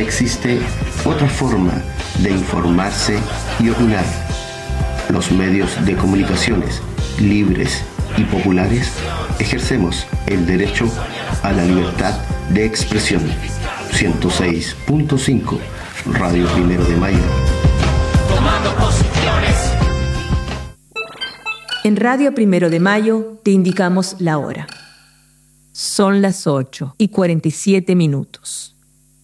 existe otra forma de informarse y opinar. Los medios de comunicaciones libres y populares ejercemos el derecho a la libertad de expresión. 106.5 Radio Primero de Mayo. Tomando posiciones. En Radio Primero de Mayo te indicamos la hora. Son las 8:47.